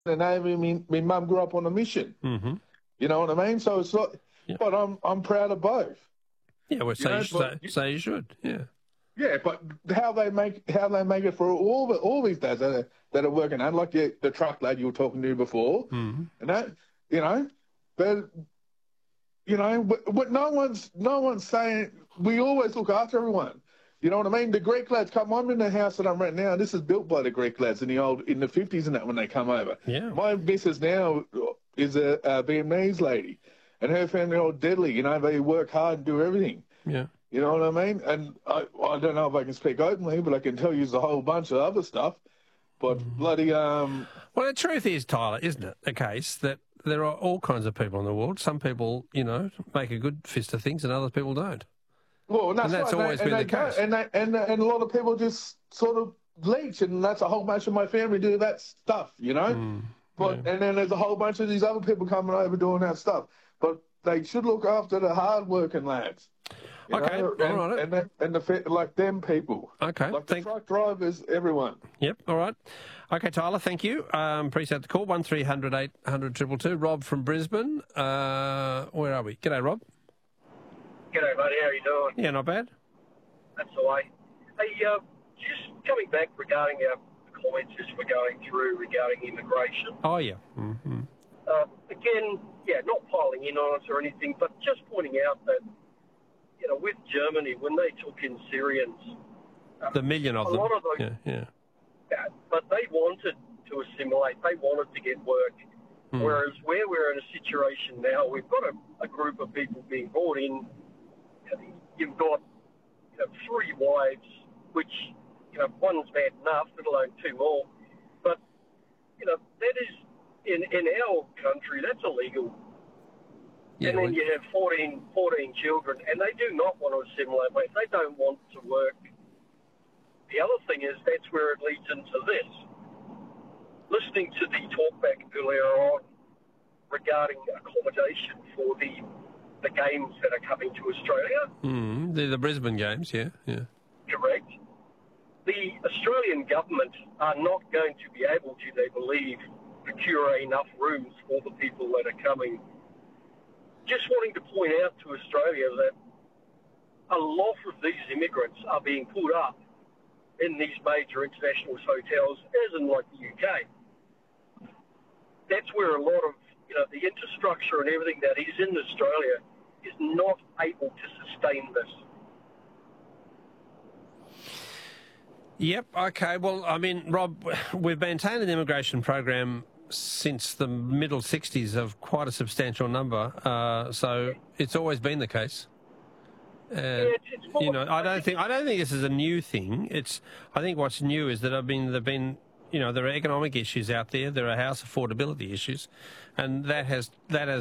the Navy. My mum grew up on a mission. Mm-hmm. You know what I mean? So it's not. Yeah. But I'm proud of both. Yeah, well, so you should. Yeah. Yeah, but how they make it for all these dads that are working hard, like the truck lad you were talking to before, Mm-hmm. and that, but no one's saying we always look after everyone. You know what I mean? The Greek lads come. I'm in the house that I'm renting now. This is built by the Greek lads in the 50s and that when they come over. Yeah. My missus now is a Vietnamese lady, and her family are all deadly. You know, they work hard and do everything. Yeah. You know what I mean? And I don't know if I can speak openly, but I can tell you a whole bunch of other stuff. But bloody Well, the truth is, Tyler, isn't it, the case that there are all kinds of people in the world. Some people, make a good fist of things, and other people don't. Well, and that's always been the case. And a lot of people just sort of leech, and that's a whole bunch of my family do that stuff, you know. And then there's a whole bunch of these other people coming over doing that stuff. But they should look after the hard-working lads. Okay, all right. And like them people. Okay. Like the truck drivers, everyone. Yep, all right. Okay, Tyler, thank you. Appreciate the call. 1300 800 222. Rob from Brisbane. Where are we? G'day, Rob. G'day, buddy. How are you doing? Yeah, not bad. That's the way. Hey, just coming back regarding our comments as we're going through regarding immigration. Oh, yeah. Mm-hmm. Again, not piling in on it or anything, but just pointing out that, with Germany, when they took in Syrians... the million of them. A lot of those... Yeah. But they wanted to assimilate. They wanted to get work. Whereas where we're in a situation now, we've got a group of people being brought in. You've got 3 wives, which, one's bad enough, let alone 2 more. But, that is, in our country, that's illegal. Yeah, and then you have 14 children, and they do not want to assimilate. They don't want to work. The other thing is that's where it leads into this. Listening to the talkback earlier on regarding accommodation for the games that are coming to Australia. The Brisbane games, yeah. Correct. The Australian government are not going to be able to, they believe, procure enough rooms for the people that are coming. Just wanting to point out to Australia that a lot of these immigrants are being put up in these major international hotels, as in like the UK. That's where a lot of, the infrastructure and everything that is in Australia is not able to sustain this. Yep, okay. Well, I mean, Rob, we've maintained an immigration program since the middle 60s of quite a substantial number, so it's always been the case. I don't think this is a new thing. I think what's new is that there are economic issues out there. There are house affordability issues, and that has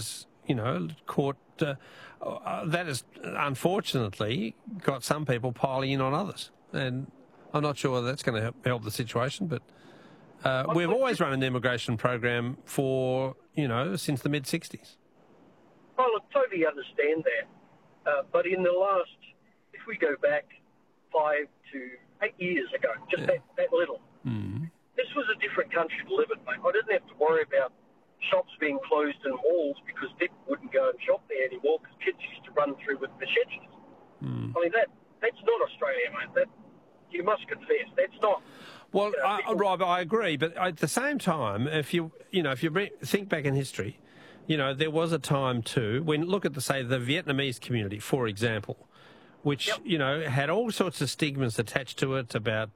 unfortunately got some people piling in on others, and I'm not sure that's going to help the situation. But we've always run an immigration program for since the mid '60s. Well, I totally understand that. But in the last, if we go back 5 to 8 years ago, just that little, this was a different country to live in, mate. I didn't have to worry about shops being closed in malls because people wouldn't go and shop there anymore because kids used to run through with machetes. I mean, that's not Australia, mate. That, you must confess, that's not. Well, Rob, I agree, but at the same time, if you think back in history, there was a time too when look at the Vietnamese community, for example, which had all sorts of stigmas attached to it about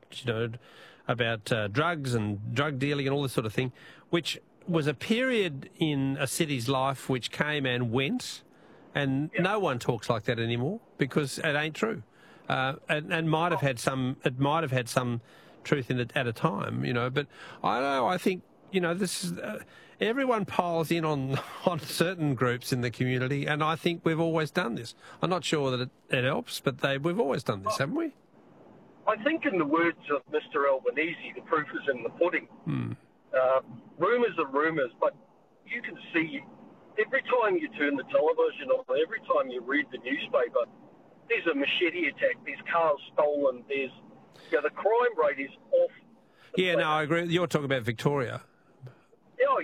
drugs and drug dealing and all this sort of thing, which was a period in a city's life which came and went, and no one talks like that anymore because it ain't true, and might have had some truth in it at a time, But I don't know. I think this is. Everyone piles in on certain groups in the community, and I think we've always done this. I'm not sure that it helps, but we've always done this, haven't we? I think in the words of Mr. Albanese, the proof is in the pudding. Rumours are rumours, but you can see every time you turn the television on, every time you read the newspaper, there's a machete attack, there's cars stolen, there's the crime rate is off. Yeah, no, I agree. You're talking about Victoria. Oh,